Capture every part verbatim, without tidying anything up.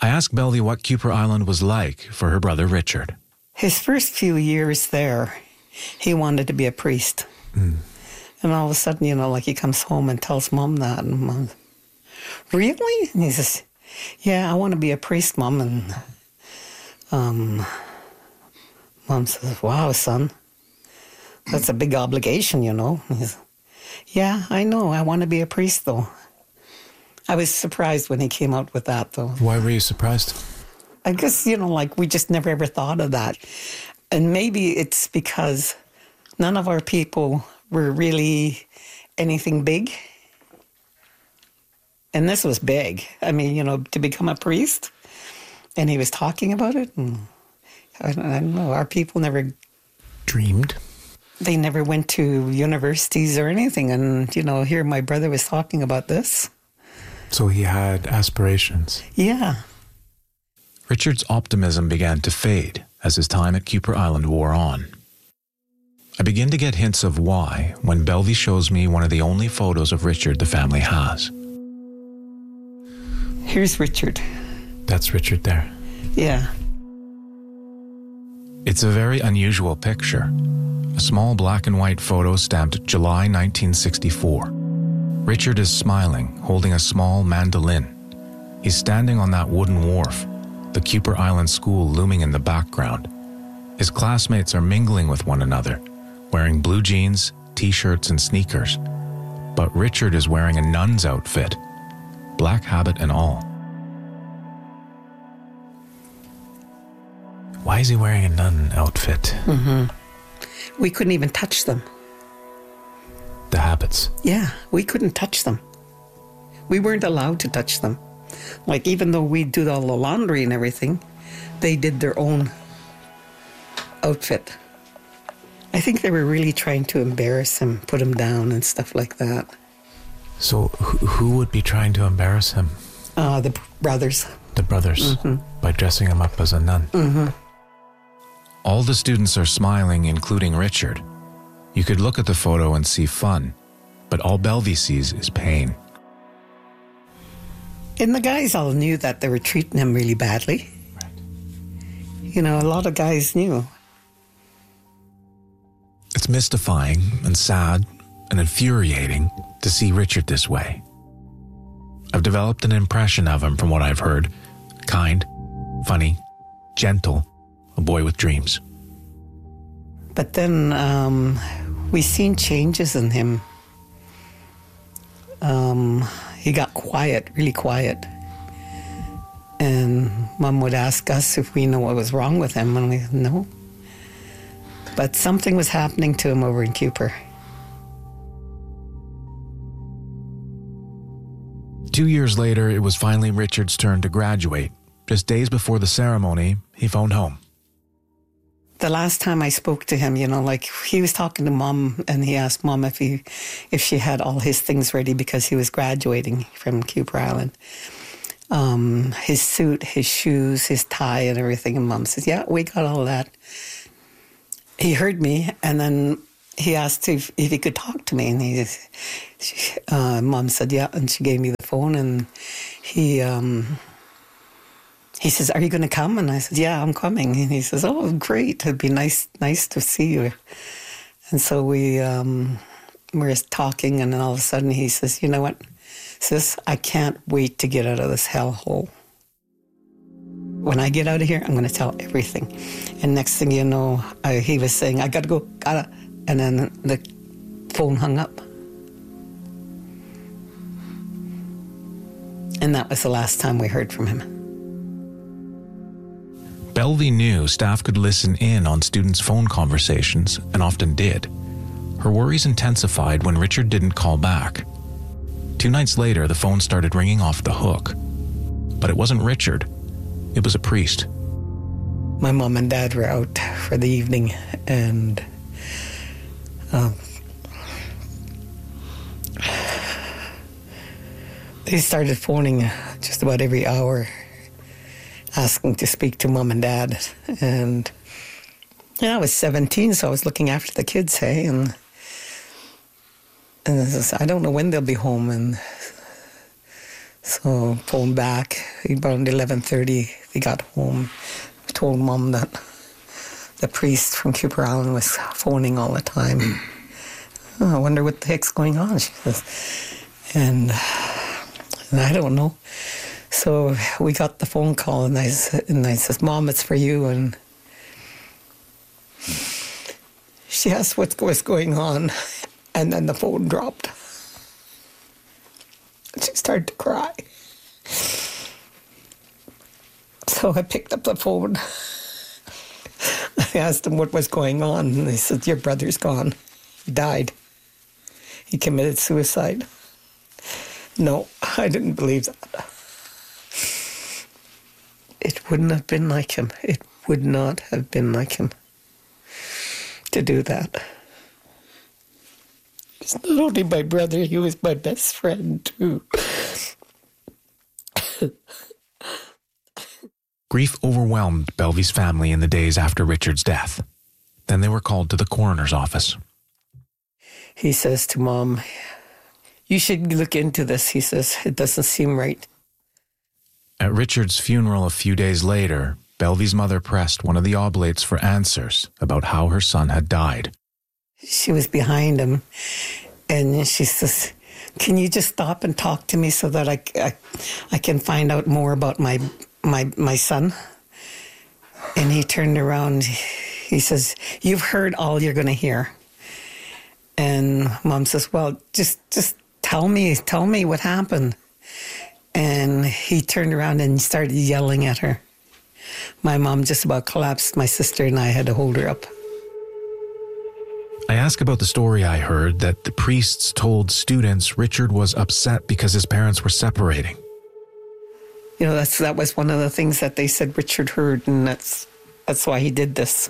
I asked Belvy what Kuper Island was like for her brother Richard. His first few years there, he wanted to be a priest. Mm. And all of a sudden, you know, like he comes home and tells Mom that. And Mom, really? And he says, yeah, I want to be a priest, Mom. And um, Mom says, wow, son, that's a big obligation, you know. And he says, yeah, I know. I want to be a priest, though. I was surprised when he came out with that, though. Why were you surprised? I guess, you know, like we just never ever thought of that. And maybe it's because none of our people were really anything big. And this was big. I mean, you know, to become a priest. And he was talking about it. And I don't, I don't know, our people never dreamed. They never went to universities or anything. And, you know, here my brother was talking about this. So he had aspirations. Yeah. Richard's optimism began to fade as his time at Kuper Island wore on. I begin to get hints of why when Belvy shows me one of the only photos of Richard the family has. Here's Richard. That's Richard there. Yeah. It's a very unusual picture. A small black and white photo stamped July nineteen sixty-four. Richard is smiling, holding a small mandolin. He's standing on that wooden wharf, the Kuper Island School looming in the background. His classmates are mingling with one another, wearing blue jeans, t-shirts, and sneakers. But Richard is wearing a nun's outfit, black habit and all. Why is he wearing a nun outfit? Mm-hmm. We couldn't even touch them. The habits. Yeah, we couldn't touch them. We weren't allowed to touch them. Like, even though we do all the laundry and everything, they did their own outfit. I think they were really trying to embarrass him, put him down and stuff like that. So who, who would be trying to embarrass him? Uh, the brothers. The brothers, mm-hmm. By dressing him up as a nun. Mm-hmm. All the students are smiling, including Richard. You could look at the photo and see fun, but all Belvy sees is pain. And the guys all knew that they were treating him really badly. Right. You know, a lot of guys knew. It's mystifying and sad and infuriating to see Richard this way. I've developed an impression of him from what I've heard. Kind, funny, gentle, a boy with dreams. But then um, we seen changes in him. Um, he got quiet, really quiet. And Mom would ask us if we know what was wrong with him, and we said, no. But something was happening to him over in Kuper. Two years later, it was finally Richard's turn to graduate. Just days before the ceremony, he phoned home. The last time I spoke to him, you know, like he was talking to Mom, and he asked Mom if he, if she had all his things ready because he was graduating from Kuper Island. Um, his suit, his shoes, his tie and everything. And Mom says, yeah, we got all that. He heard me, and then he asked if, if he could talk to me. And he, she, uh, Mom said, yeah, and she gave me the phone, and he... Um, He says, are you going to come? And I said, yeah, I'm coming. And he says, oh, great. It'd be nice nice to see you. And so we um, were talking, and then all of a sudden he says, you know what, sis, I can't wait to get out of this hellhole. When I get out of here, I'm going to tell everything. And next thing you know, I, he was saying, I got to go, gotta. And then the phone hung up. And that was the last time we heard from him. Belvy knew staff could listen in on students' phone conversations, and often did. Her worries intensified when Richard didn't call back. Two nights later, the phone started ringing off the hook. But it wasn't Richard. It was a priest. My mom and dad were out for the evening, and um, they started phoning just about every hour, asking to speak to Mom and Dad. And yeah, I was seventeen, so I was looking after the kids, hey, and and I don't know when they'll be home. And So phoned back about eleven thirty. They got home. I told Mom that the priest from Cooper Island was phoning all the time. Oh, I wonder what the heck's going on, she says. And, and I don't know. So we got the phone call, and I, and I says, Mom, it's for you. And she asked what was going on, and then the phone dropped. She started to cry. So I picked up the phone. I asked him what was going on, and they said, your brother's gone. He died. He committed suicide. No, I didn't believe that. It wouldn't have been like him. It would not have been like him to do that. He's not only my brother, he was my best friend, too. Grief overwhelmed Belvey's family in the days after Richard's death. Then they were called to the coroner's office. He says to Mom, you should look into this. He says, it doesn't seem right. At Richard's funeral a few days later, Belvey's mother pressed one of the oblates for answers about how her son had died. She was behind him, and she says, can you just stop and talk to me so that I, I, I can find out more about my, my, my son? And he turned around. He says, you've heard all you're going to hear. And Mom says, well, just just tell me, tell me what happened. And he turned around and started yelling at her. My mom just about collapsed. My sister and I had to hold her up. I ask about the story I heard that the priests told students Richard was upset because his parents were separating. You know, that's that was one of the things that they said Richard heard, and that's that's why he did this.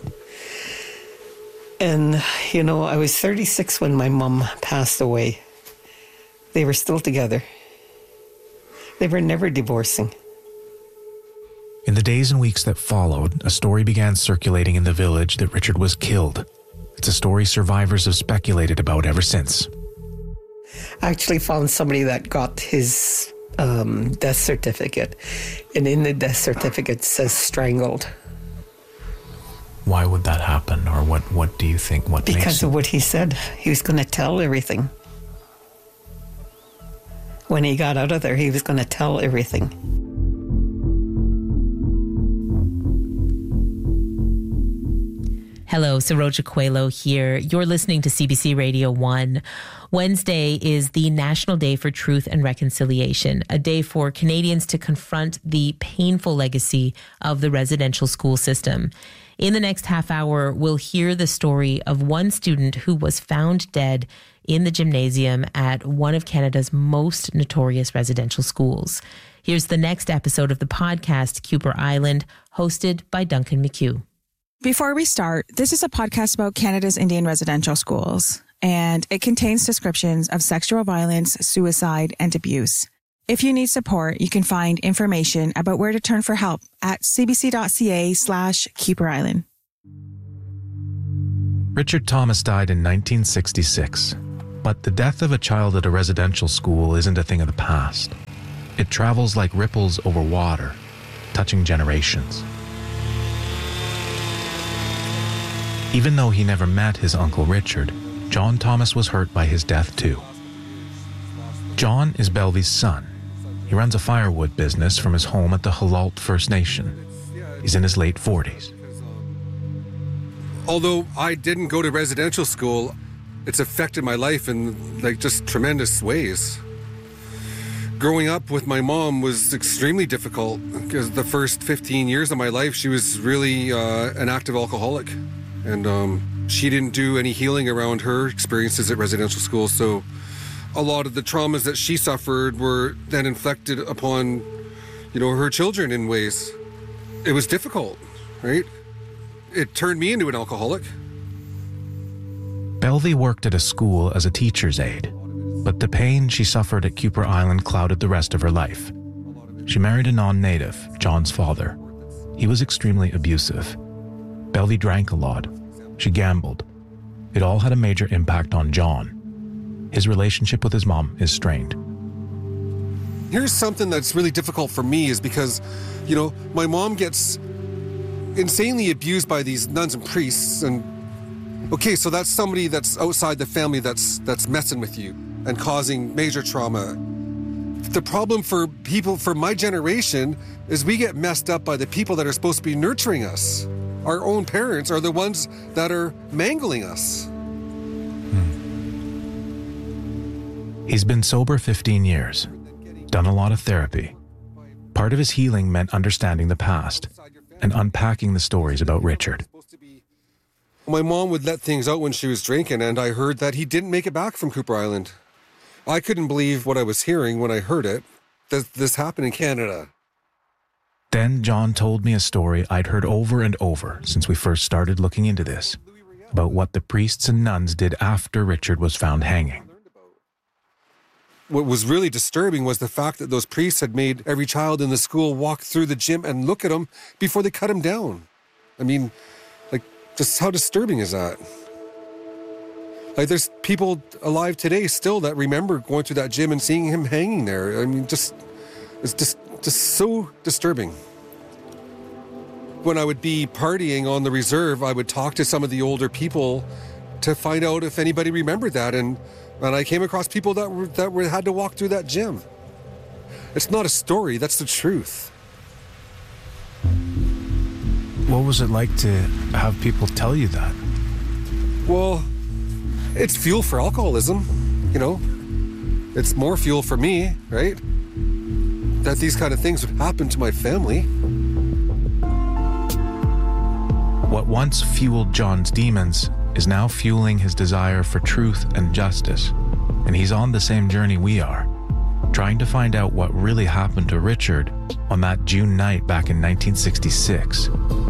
And, you know, I was thirty-six when my mom passed away. They were still together. They were never divorcing. In the days and weeks that followed, a story began circulating in the village that Richard was killed. It's a story survivors have speculated about ever since. I actually found somebody that got his um, death certificate, and in the death certificate it says strangled. Why would that happen? Or what, what do you think? What Because makes of what he said. He was going to tell everything. When he got out of there, he was going to tell everything. Hello, Saroja Coelho here. You're listening to C B C Radio one. Wednesday is the National Day for Truth and Reconciliation, a day for Canadians to confront the painful legacy of the residential school system. In the next half hour, we'll hear the story of one student who was found dead in the gymnasium at one of Canada's most notorious residential schools. Here's the next episode of the podcast, Cooper Island, hosted by Duncan McHugh. Before we start, this is a podcast about Canada's Indian residential schools, and it contains descriptions of sexual violence, suicide, and abuse. If you need support, you can find information about where to turn for help at cbc.ca slash Cooper Island. Richard Thomas died in nineteen sixty-six, but the death of a child at a residential school isn't a thing of the past. It travels like ripples over water, touching generations. Even though he never met his Uncle Richard, John Thomas was hurt by his death too. John is Belvey's son. He runs a firewood business from his home at the Halalt First Nation. He's in his late forties. Although I didn't go to residential school, it's affected my life in like just tremendous ways. Growing up with my mom was extremely difficult because the first fifteen years of my life, she was really uh, an active alcoholic. And um, she didn't do any healing around her experiences at residential school, so a lot of the traumas that she suffered were then inflicted upon, you know, her children in ways. It was difficult, right? It turned me into an alcoholic. Belvey worked at a school as a teacher's aide, but the pain she suffered at Cooper Island clouded the rest of her life. She married a non-native, John's father. He was extremely abusive. Belvey drank a lot. She gambled. It all had a major impact on John. His relationship with his mom is strained. Here's something that's really difficult for me is because, you know, my mom gets insanely abused by these nuns and priests. And, okay, so that's somebody that's outside the family that's that's messing with you and causing major trauma. The problem for people, for my generation, is we get messed up by the people that are supposed to be nurturing us. Our own parents are the ones that are mangling us. Hmm. He's been sober fifteen years, done a lot of therapy. Part of his healing meant understanding the past and unpacking the stories about Richard. My mom would let things out when she was drinking, and I heard that he didn't make it back from Cooper Island. I couldn't believe what I was hearing when I heard it, that this happened in Canada. Then John told me a story I'd heard over and over since we first started looking into this, about what the priests and nuns did after Richard was found hanging. What was really disturbing was the fact that those priests had made every child in the school walk through the gym and look at him before they cut him down. I mean, like, just how disturbing is that? Like, there's people alive today still that remember going through that gym and seeing him hanging there. I mean, just, it's just, just so disturbing. When I would be partying on the reserve, I would talk to some of the older people to find out if anybody remembered that. And, and I came across people that were, that were, had to walk through that gym. It's not a story, that's the truth. What was it like to have people tell you that? Well, it's fuel for alcoholism, you know. It's more fuel for me, right? That these kind of things would happen to my family. What once fueled John's demons is now fueling his desire for truth and justice. And he's on the same journey we are, trying to find out what really happened to Richard on that June night back in nineteen sixty-six.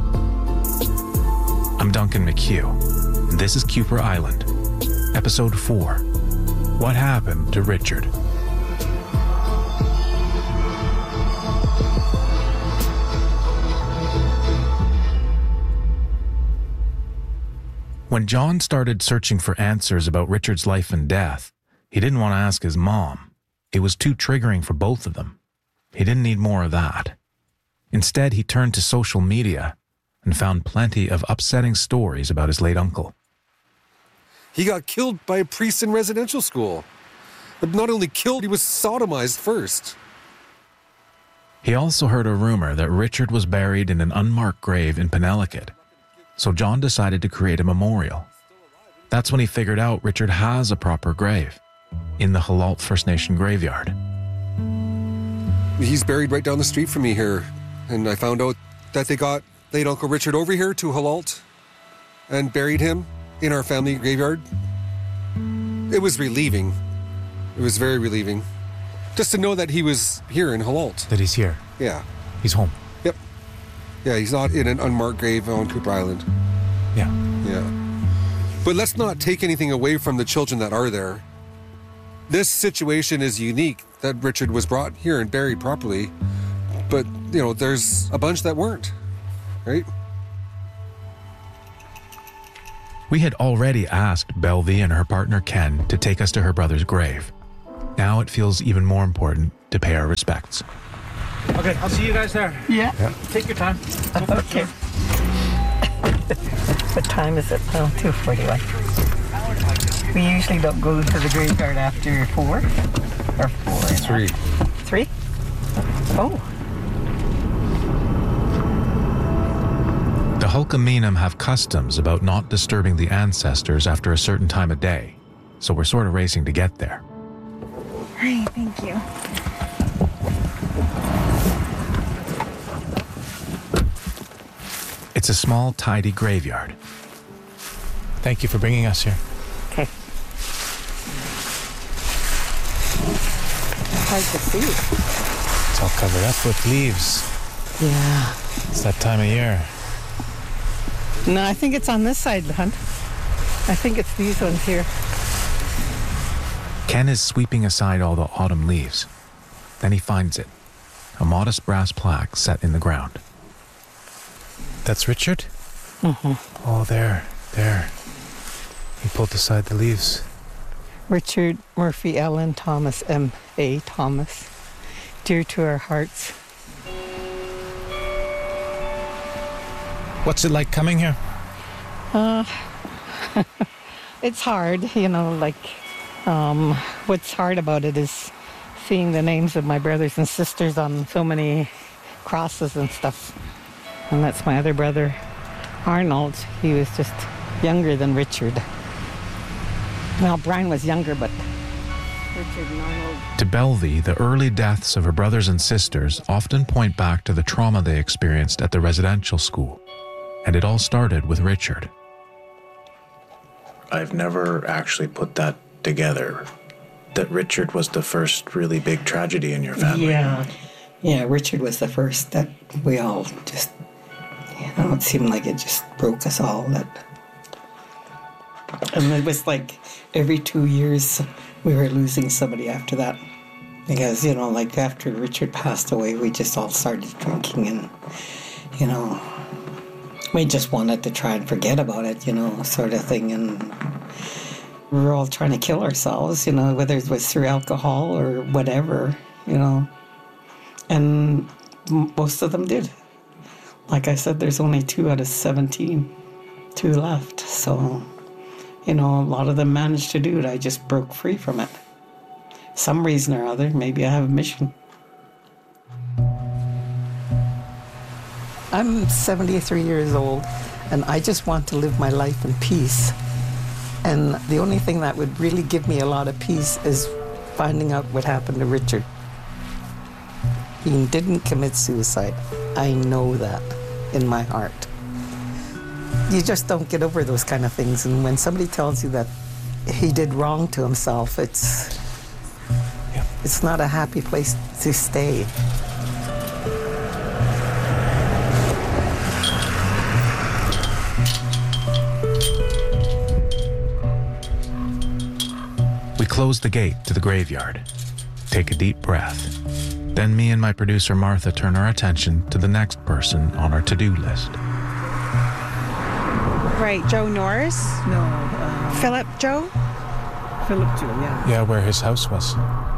I'm Duncan McHugh, and this is Cooper Island, Episode four, What Happened to Richard? When John started searching for answers about Richard's life and death, he didn't want to ask his mom. It was too triggering for both of them. He didn't need more of that. Instead, he turned to social media and found plenty of upsetting stories about his late uncle. He got killed by a priest in residential school. But not only killed, he was sodomized first. He also heard a rumor that Richard was buried in an unmarked grave in Penelakut. So John decided to create a memorial. That's when he figured out Richard has a proper grave in the Halalt First Nation graveyard. He's buried right down the street from me here. And I found out that they got late Uncle Richard over here to Halalt and buried him in our family graveyard. It was relieving. It was very relieving. Just to know that he was here in Halalt. That he's here? Yeah. He's home? Yep. Yeah, he's not in an unmarked grave on Cooper Island. Yeah. Yeah. But let's not take anything away from the children that are there. This situation is unique, that Richard was brought here and buried properly. But, you know, there's a bunch that weren't, right? We had already asked Belvie and her partner Ken to take us to her brother's grave. Now it feels even more important to pay our respects. Okay, I'll see you guys there. Yeah. Yeah. Take your time. Okay. What time is it now? two forty-one. We usually don't go to the graveyard after four? Or four? Three. Three? Oh. The Hulkaminam have customs about not disturbing the ancestors after a certain time of day, so we're sort of racing to get there. Hi, thank you. It's a small, tidy graveyard. Thank you for bringing us here. Okay. Hard to see. It's all covered up with leaves. Yeah. It's that time of year. No, I think it's on this side, Hunt. I think it's these ones here. Ken is sweeping aside all the autumn leaves. Then he finds it, a modest brass plaque set in the ground. That's Richard? Mm-hmm. Oh, there, there. He pulled aside the leaves. Richard Murphy Allen Thomas, M A Thomas. dear to our hearts. What's it like coming here? Uh, it's hard, you know, like, um, what's hard about it is seeing the names of my brothers and sisters on so many crosses and stuff. And that's my other brother, Arnold. He was just younger than Richard. Well, Brian was younger, but Richard and Arnold. To Belvie, the early deaths of her brothers and sisters often point back to the trauma they experienced at the residential school. And it all started with Richard. I've never actually put that together, that Richard was the first really big tragedy in your family. Yeah. Yeah, Richard was the first that we all just, you know, it seemed like it just broke us all. That, and it was like every two years we were losing somebody after that. Because, you know, like after Richard passed away, we just all started drinking and, you know, we just wanted to try and forget about it, you know, sort of thing. And we were all trying to kill ourselves, you know, whether it was through alcohol or whatever, you know. And most of them did. Like I said, there's only two out of seventeen, two left. So, you know, a lot of them managed to do it. I just broke free from it. Some reason or other, maybe I have a mission. I'm seventy-three years old, and I just want to live my life in peace. And the only thing that would really give me a lot of peace is finding out what happened to Richard. He didn't commit suicide. I know that in my heart. You just don't get over those kind of things. And when somebody tells you that he did wrong to himself, it's, yeah. it's not a happy place to stay. We close the gate to the graveyard, take a deep breath. Then me and my producer Martha turn our attention to the next person on our to-do list. Right, Joe Norris? No. Um, Philip Joe? Philip Joe, yeah. Yeah, where his house was.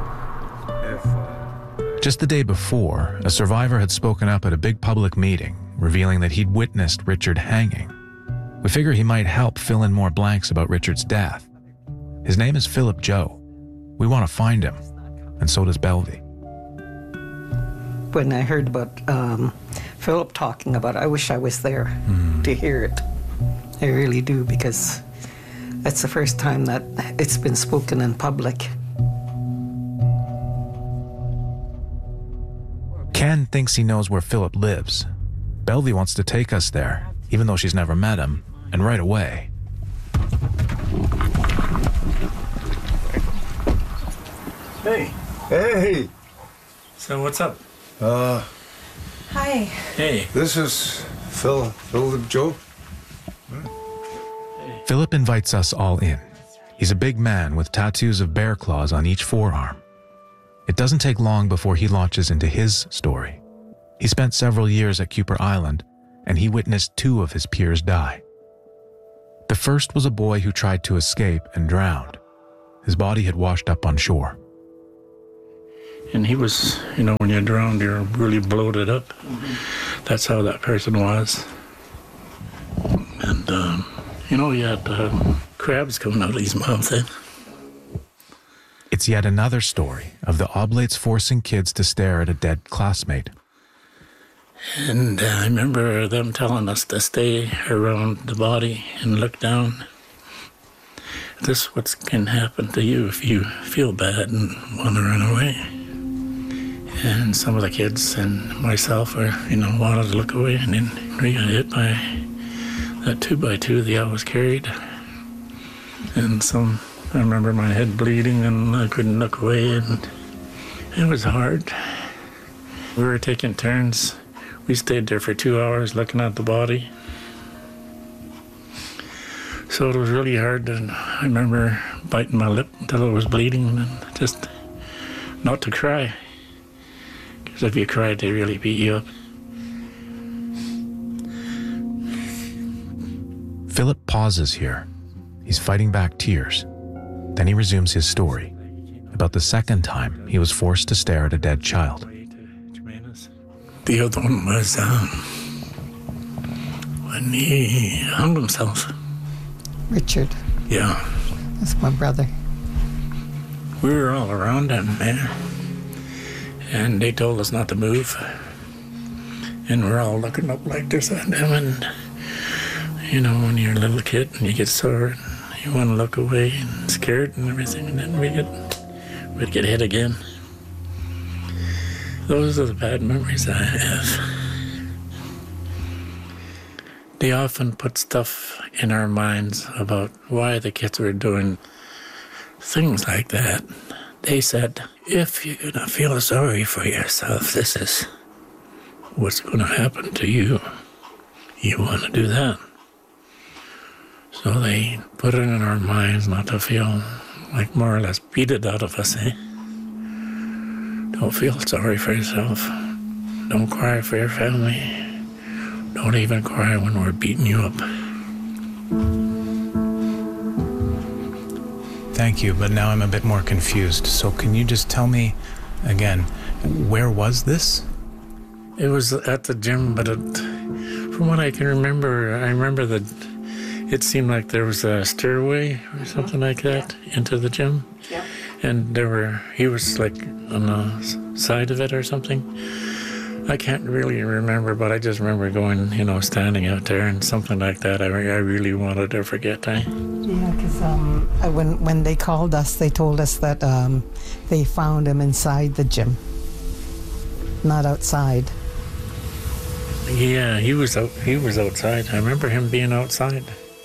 Just the day before, a survivor had spoken up at a big public meeting, revealing that he'd witnessed Richard hanging. We figure he might help fill in more blanks about Richard's death. His name is Philip Joe. We want to find him, and so does Belvie. When I heard about um, Philip talking about it, I wish I was there mm. to hear it. I really do, because that's the first time that it's been spoken in public. Ken thinks he knows where Philip lives. Belvie wants to take us there, even though she's never met him, and right away. Hey. Hey. So what's up? Uh. Hi. Hey. This is Phil. Philip Joe. Hey. Philip invites us all in. He's a big man with tattoos of bear claws on each forearm. It doesn't take long before he launches into his story. He spent several years at Kuper Island, and he witnessed two of his peers die. The first was a boy who tried to escape and drowned. His body had washed up on shore. And he was, you know, when you're drowned, you're really bloated up. Mm-hmm. That's how that person was. And, um, you know, he had um, crabs coming out of his mouth then. It's yet another story of the Oblates forcing kids to stare at a dead classmate. And uh, I remember them telling us to stay around the body and look down. This is what can happen to you if you feel bad and want to run away. And some of the kids and myself are, you know, wanted to look away, and then we got hit by that two by two they always carried. And some, I remember my head bleeding and I couldn't look away, and it was hard. We were taking turns. We stayed there for two hours looking at the body. So it was really hard, and I remember biting my lip until it was bleeding and just not to cry. Because if you cried, they really beat you up. Philip pauses here. He's fighting back tears. Then he resumes his story about the second time he was forced to stare at a dead child. The other one was um, when he hung himself. Richard. Yeah. That's my brother. We were all around him there, and they told us not to move. And we're all looking up like this at him, and you know, when you're a little kid and you get sore, you want to look away and scared and everything, and then we get we'd get hit again. Those are the bad memories I have. They often put stuff in our minds about why the kids were doing things like that. They said, if you're going to feel sorry for yourself, this is what's going to happen to you. You want to do that. So they put it in our minds not to feel, like more or less beat it out of us, eh? Don't feel sorry for yourself. Don't cry for your family. Don't even cry when we're beating you up. Thank you, but now I'm a bit more confused. So can you just tell me again, where was this? It was at the gym, but it, from what I can remember, I remember that it seemed like there was a stairway or something like that into the gym. Yeah. And there were, he was like on the side of it or something. I can't really remember, but I just remember going, you know, standing out there and something like that. I, I really wanted to forget. Eh? Yeah, because um, I- when, when they called us, they told us that um, they found him inside the gym, not outside. Yeah, he was out, he was outside. I remember him being outside.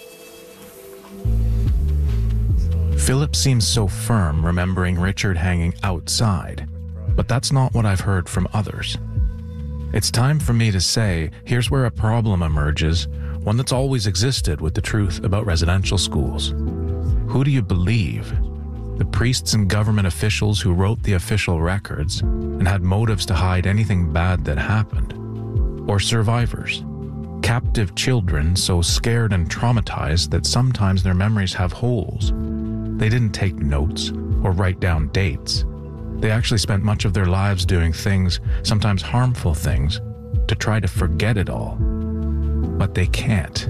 Philip seems so firm remembering Richard hanging outside, but that's not what I've heard from others. It's time for me to say, here's where a problem emerges, one that's always existed with the truth about residential schools. Who do you believe? The priests and government officials who wrote the official records and had motives to hide anything bad that happened? Or survivors? Captive children so scared and traumatized that sometimes their memories have holes. They didn't take notes or write down dates. They actually spent much of their lives doing things, sometimes harmful things, to try to forget it all. But they can't.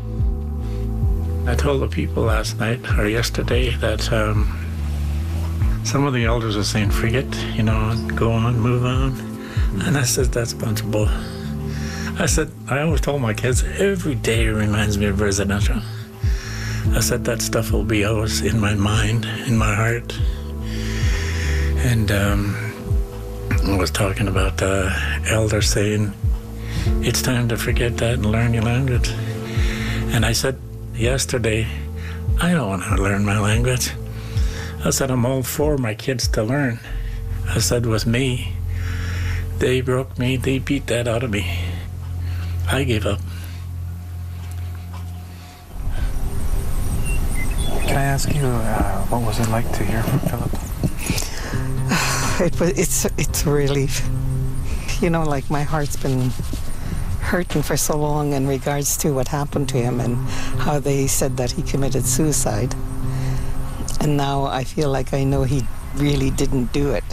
I told the people last night or yesterday that um, some of the elders were saying, forget, you know, go on, move on. And I said, that's a bunch of bull. I said, I always told my kids, every day reminds me of residential. I said, that stuff will be always in my mind, in my heart. And um, I was talking about the uh, elders saying, it's time to forget that and learn your language. And I said yesterday, I don't want to learn my language. I said, I'm all for my kids to learn. I said, with me, they broke me, they beat that out of me. I gave up. Can I ask you, uh, what was it like to hear from Philip? It was. It's. It's a relief. You know, like my heart's been hurting for so long in regards to what happened to him and how they said that he committed suicide. And now I feel like I know he really didn't do it.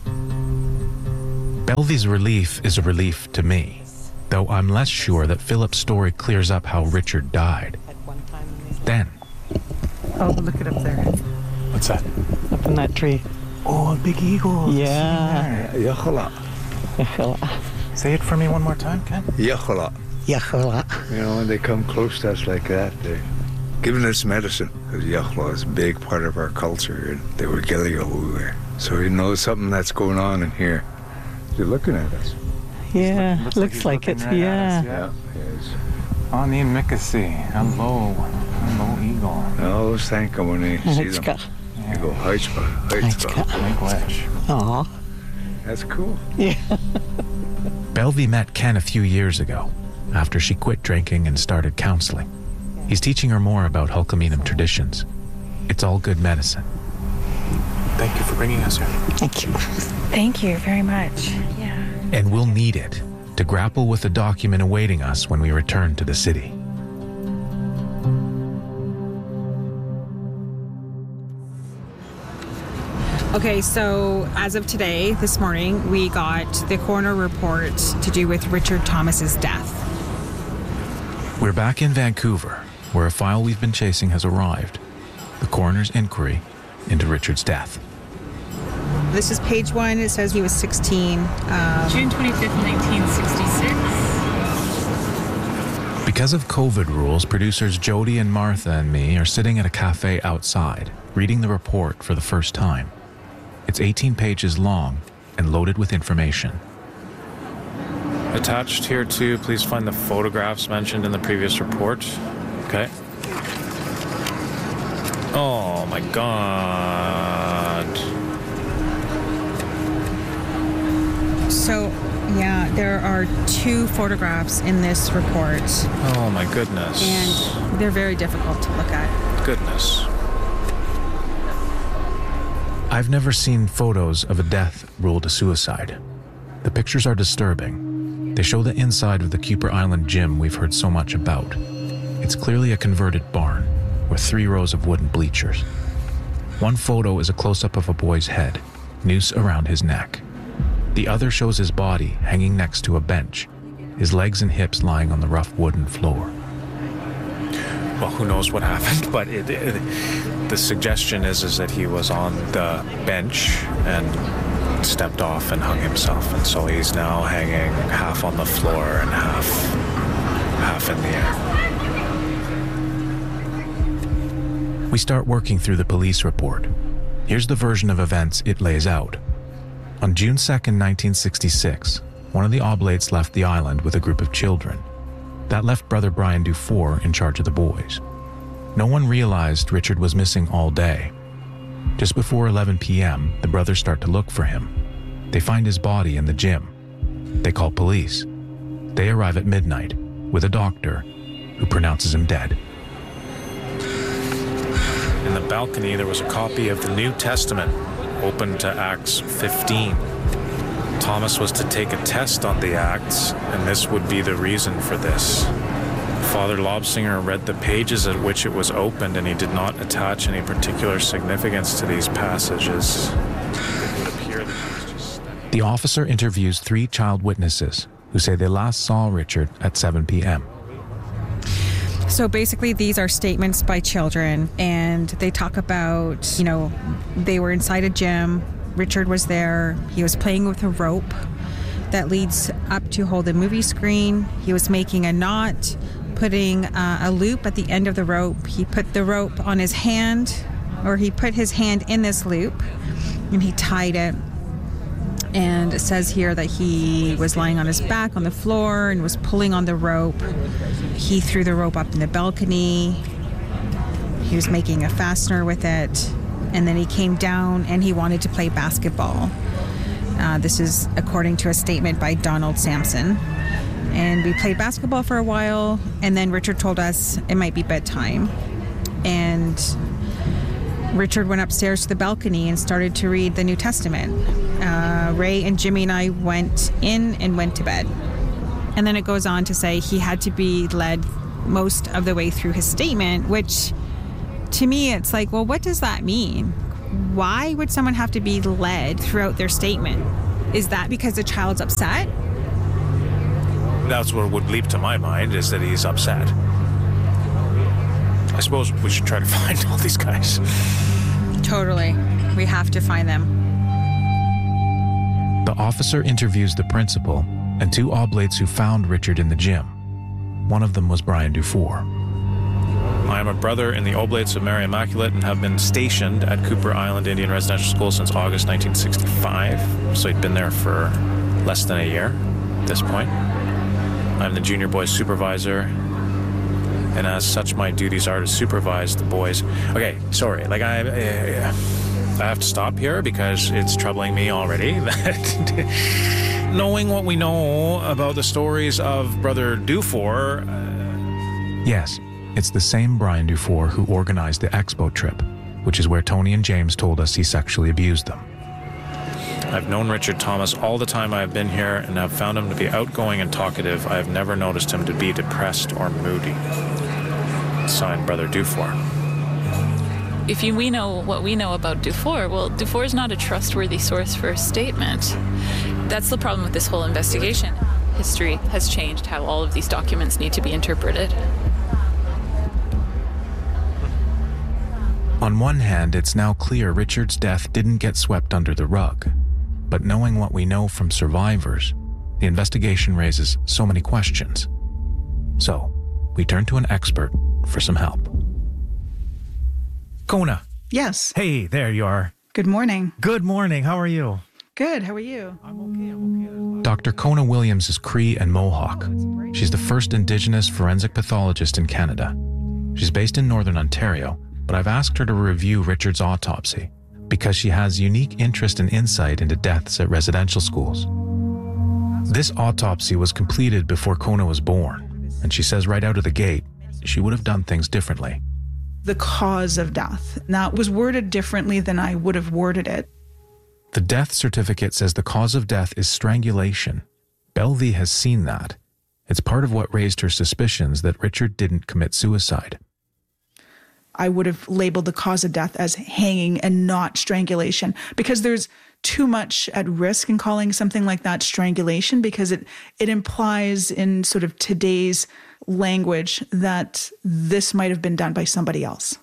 Belvy's relief is a relief to me, though I'm less sure that Philip's story clears up how Richard died. Then. Oh, look it up there. What's that? Up in that tree. Oh, a big eagle. Yeah. Yachala. Yachala. Say it for me one more time, Ken. Yachala. Yachala. You know, when they come close to us like that, they're giving us medicine. Because Yachala is a big part of our culture. And they were Gilligo. So he knows something that's going on in here. They're looking at us. Yeah, Looks looks, like like, he's it. looking right at Yeah. us, Yeah. Yes. Ani Mikasi. Hello. Hello, eagle. I always thank them when they see them. You go, Heitzka, Heitzka. Make wish. Aw. That's cool. Yeah. Belvy met Ken a few years ago, after she quit drinking and started counseling. He's teaching her more about Hulkaminum traditions. It's all good medicine. Thank you for bringing us here. Thank you. Thank you very much. Yeah. And we'll need it to grapple with the document awaiting us when we return to the city. Okay, so as of today, this morning, we got the coroner report to do with Richard Thomas's death. We're back in Vancouver, where a file we've been chasing has arrived. The coroner's inquiry into Richard's death. This is page one. It says he was sixteen. Um, June twenty-fifth, nineteen sixty-six. Because of COVID rules, producers Jody and Martha and me are sitting at a cafe outside, reading the report for the first time. It's eighteen pages long and loaded with information. Attached here too, please find the photographs mentioned in the previous report. Okay. Oh my God. So, yeah, there are two photographs in this report. Oh my goodness. And they're very difficult to look at. Goodness. I've never seen photos of a death ruled a suicide. The pictures are disturbing. They show the inside of the Kuper Island gym we've heard so much about. It's clearly a converted barn with three rows of wooden bleachers. One photo is a close-up of a boy's head, noose around his neck. The other shows his body hanging next to a bench, his legs and hips lying on the rough wooden floor. Well, who knows what happened, but it, it, the suggestion is, is that he was on the bench and stepped off and hung himself, and so he's now hanging half on the floor and half, half in the air. We start working through the police report. Here's the version of events it lays out. On June second, nineteen sixty-six, one of the Oblates left the island with a group of children. That left brother Brian Dufour in charge of the boys. No one realized Richard was missing all day. Just before eleven p.m., the brothers start to look for him. They find his body in the gym. They call police. They arrive at midnight with a doctor who pronounces him dead. In the balcony, there was a copy of the New Testament, open to Acts fifteen. Thomas was to take a test on the Acts, and this would be the reason for this. Father Lobsinger read the pages at which it was opened, and he did not attach any particular significance to these passages. It would appear that he was just studying. The officer interviews three child witnesses who say they last saw Richard at seven p.m. So basically, these are statements by children, and they talk about, you know, they were inside a gym. Richard was there. He was playing with a rope that leads up to hold a movie screen. He was making a knot, putting uh, a loop at the end of the rope. He put the rope on his hand, or he put his hand in this loop, and he tied it. And it says here that he was lying on his back on the floor and was pulling on the rope. He threw the rope up in the balcony. He was making a fastener with it. And then he came down and he wanted to play basketball. Uh, this is according to a statement by Donald Sampson. And we played basketball for a while, and then Richard told us it might be bedtime. And Richard went upstairs to the balcony and started to read the New Testament. Uh, Ray and Jimmy and I went in and went to bed. And then it goes on to say he had to be led most of the way through his statement, which to me, it's like, well, what does that mean? Why would someone have to be led throughout their statement? Is that because the child's upset? That's what would leap to my mind, is that he's upset. I suppose we should try to find all these guys. Totally. We have to find them. The officer interviews the principal and two Oblates who found Richard in the gym. One of them was Brian Dufour. I am a brother in the Oblates of Mary Immaculate and have been stationed at Kuper Island Indian Residential School since August nineteen sixty-five, so he'd been there for less than a year at this point. I'm the junior boys supervisor, and as such, my duties are to supervise the boys. Okay, sorry, like I, uh, I have to stop here because it's troubling me already that knowing what we know about the stories of Brother Dufour. Uh, yes. It's the same Brian Dufour who organized the Expo trip, which is where Tony and James told us he sexually abused them. I've known Richard Thomas all the time I have been here and have found him to be outgoing and talkative. I have never noticed him to be depressed or moody. Signed, Brother Dufour. if you, we know what we know about Dufour, well, Dufour is not a trustworthy source for a statement. That's the problem with this whole investigation. History has changed how all of these documents need to be interpreted. On one hand, it's now clear Richard's death didn't get swept under the rug. But knowing what we know from survivors, the investigation raises so many questions. So, we turn to an expert for some help. Kona. Yes. Hey, there you are. Good morning. Good morning. How are you? Good. How are you? I'm okay. I'm okay. Doctor Kona Williams is Cree and Mohawk. She's the first Indigenous forensic pathologist in Canada. She's based in Northern Ontario, but I've asked her to review Richard's autopsy because she has unique interest and insight into deaths at residential schools. This autopsy was completed before Kona was born, and she says right out of the gate, she would have done things differently. The cause of death. Now, it was worded differently than I would have worded it. The death certificate says the cause of death is strangulation. Belvie has seen that. It's part of what raised her suspicions that Richard didn't commit suicide. I would have labeled the cause of death as hanging and not strangulation, because there's too much at risk in calling something like that strangulation, because it, it implies in sort of today's language that this might have been done by somebody else.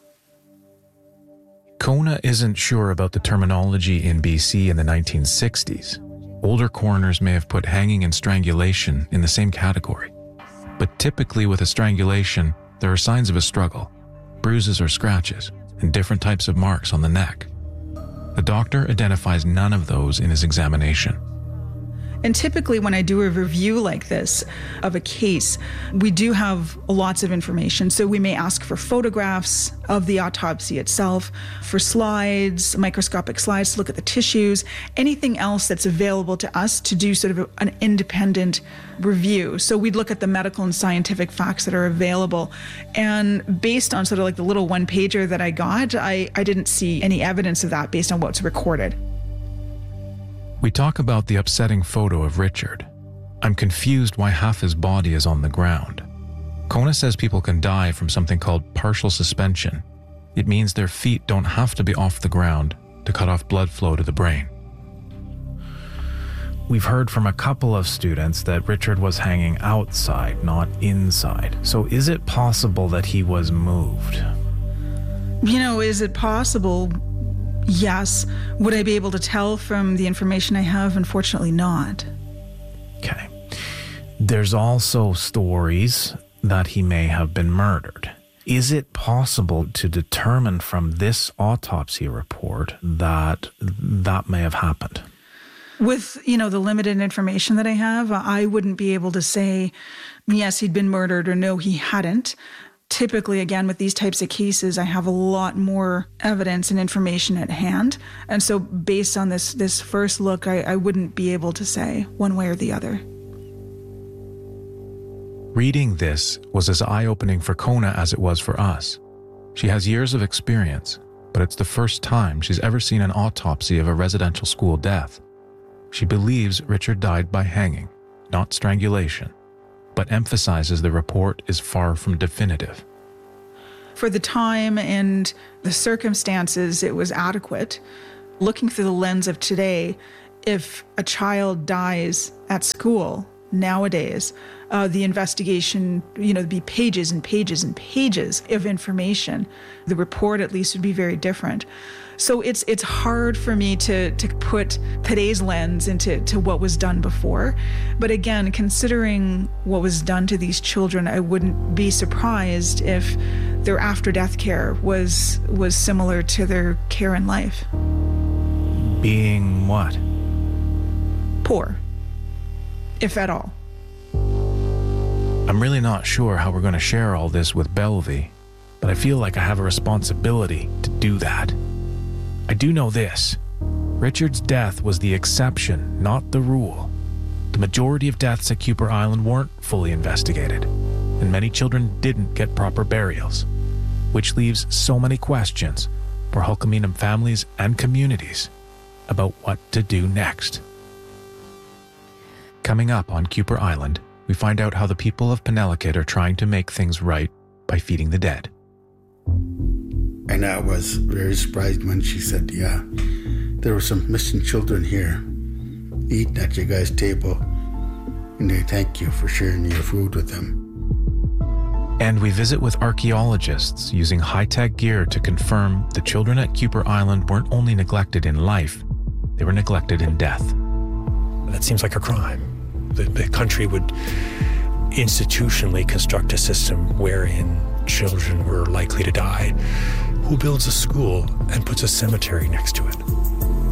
Kona isn't sure about the terminology in B C in the nineteen sixties. Older coroners may have put hanging and strangulation in the same category. But typically with a strangulation, there are signs of a struggle, bruises or scratches, and different types of marks on the neck. The doctor identifies none of those in his examination. And typically when I do a review like this of a case, we do have lots of information. So we may ask for photographs of the autopsy itself, for slides, microscopic slides to look at the tissues, anything else that's available to us to do sort of an independent review. So we'd look at the medical and scientific facts that are available. And based on sort of like the little one pager that I got, I, I didn't see any evidence of that based on what's recorded. We talk about the upsetting photo of Richard. I'm confused why half his body is on the ground. Kona says people can die from something called partial suspension. It means their feet don't have to be off the ground to cut off blood flow to the brain. We've heard from a couple of students that Richard was hanging outside, not inside. So is it possible that he was moved? You know, is it possible? Yes. Would I be able to tell from the information I have? Unfortunately not. Okay. There's also stories that he may have been murdered. Is it possible to determine from this autopsy report that that may have happened? With, you know, the limited information that I have, I wouldn't be able to say, yes, he'd been murdered, or no, he hadn't. Typically, again, with these types of cases, I have a lot more evidence and information at hand. And so based on this this first look, I, I wouldn't be able to say one way or the other. Reading this was as eye-opening for Kona as it was for us. She has years of experience, but it's the first time she's ever seen an autopsy of a residential school death. She believes Richard died by hanging, not strangulation, but emphasizes the report is far from definitive. For the time and the circumstances, it was adequate. Looking through the lens of today, if a child dies at school nowadays, uh, the investigation, you know, there'd be pages and pages and pages of information. The report, at least, would be very different. So it's it's hard for me to to put today's lens into to what was done before. But again, considering what was done to these children, I wouldn't be surprised if their after-death care was was similar to their care in life. Being what? Poor, if at all. I'm really not sure how we're going to share all this with Belvie, but I feel like I have a responsibility to do that. I do know this. Richard's death was the exception, not the rule. The majority of deaths at Kuper Island weren't fully investigated, and many children didn't get proper burials, which leaves so many questions for Hulkaminam families and communities about what to do next. Coming up on Kuper Island, we find out how the people of Penelakut are trying to make things right by feeding the dead. And I was very surprised when she said, yeah, there were some missing children here eating at your guys' table, and they thank you for sharing your food with them. And we visit with archaeologists using high-tech gear to confirm the children at Kuper Island weren't only neglected in life, they were neglected in death. That seems like a crime. The, the country would institutionally construct a system wherein children were likely to die. Who builds a school and puts a cemetery next to it?